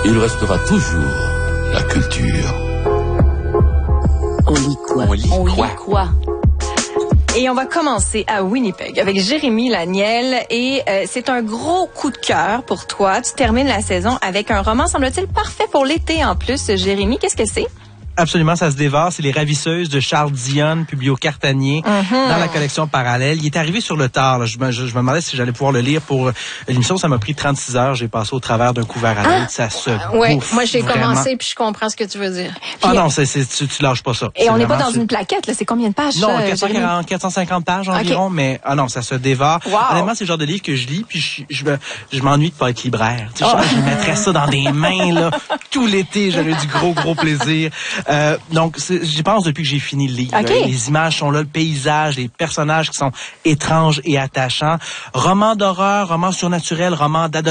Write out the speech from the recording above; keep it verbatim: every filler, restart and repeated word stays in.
il restera toujours la culture. On lit quoi? On lit On quoi? lit quoi? Et on va commencer à Winnipeg avec Jérémy Laniel. Et euh, c'est un gros coup de cœur pour toi. Tu termines la saison avec un roman, semble-t-il, parfait pour l'été en plus. Jérémy, qu'est-ce que c'est? Absolument, ça se dévore. C'est Les Ravisseuses de Charles Dionne, publié au Cartanier, Mm-hmm. dans la collection Parallèle. Il est arrivé sur le tard. Là. Je, me, je, je me demandais si j'allais pouvoir le lire pour l'émission. Ça m'a pris trente-six heures. J'ai passé au travers d'un couvert à l'autre. Ah! Ça se Oui, bouffe moi j'ai vraiment. commencé puis je comprends ce que tu veux dire. Ah Puis, non, c'est, c'est, tu, tu lâches pas ça. Et C'est on n'est pas vraiment, dans c'est... une plaquette, là. C'est combien de pages? Non, ça, quatre cent quarante, quatre cent cinquante pages environ, Okay. mais ah non, ça se dévore. Wow. Honnêtement, c'est le genre de livre que je lis, puis je, je, me- je m'ennuie de pas être libraire. Tu sais, Oh. je, je mettrais ça dans des mains là tout l'été, j'aurais du gros gros plaisir. Euh, donc, c'est, j'y pense depuis que j'ai fini le livre. Okay. Les images sont là, le paysage, les personnages qui sont étranges et attachants. Roman d'horreur, roman surnaturel, roman d'adolescence.